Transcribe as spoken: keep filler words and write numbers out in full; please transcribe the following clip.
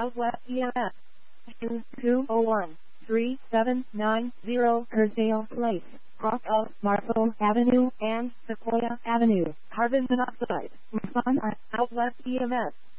Outlet E M S. two oh one, three seven nine zero Kerrdale Place, cross of Marshall Avenue and Sequoia Avenue, carbon monoxide. Respond on Outlet E M S.